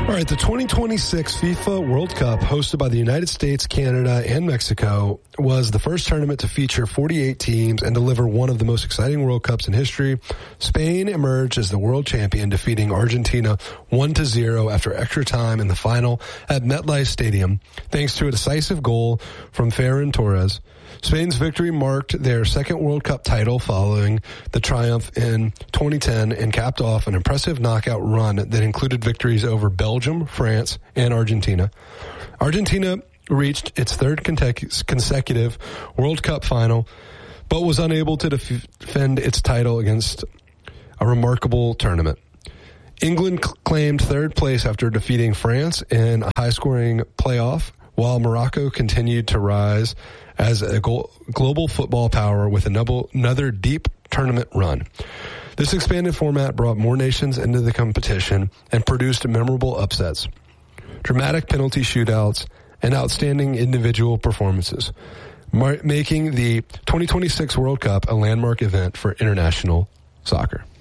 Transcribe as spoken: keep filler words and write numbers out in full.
All right, the twenty twenty-six FIFA World Cup, hosted by the United States, Canada, and Mexico, was the first tournament to feature forty-eight teams and deliver one of the most exciting World Cups in history. Spain emerged as the world champion, defeating Argentina one to zero after extra time in the final at MetLife Stadium, thanks to a decisive goal from Ferran Torres. Spain's victory marked their second World Cup title following the triumph in twenty ten and capped off an impressive knockout run that included victories over Belgium, France, and Argentina. Argentina reached its third consecutive World Cup final, but was unable to def- defend its title against a remarkable tournament. England c- claimed third place after defeating France in a high-scoring playoff, while Morocco continued to rise as a go- global football power with another, another deep tournament run. This expanded format brought more nations into the competition and produced memorable upsets, dramatic penalty shootouts, and outstanding individual performances, mar- making the twenty twenty-six World Cup a landmark event for international soccer.